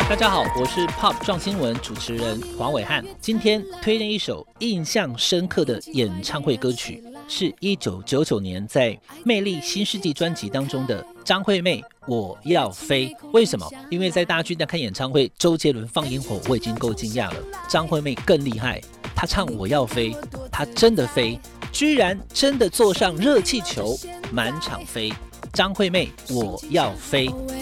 大家好，我是 Pop 撞新闻主持人黄伟汉。今天推荐一首印象深刻的演唱会歌曲，是1999年在《魅力新世纪》专辑当中的张惠妹《我要飞》。为什么？因为在大巨蛋看演唱会，周杰伦放烟火我已经够惊讶了，张惠妹更厉害，她唱《我要飞》，她真的飞，居然真的坐上热气球，满场飞。张惠妹《我要飞》。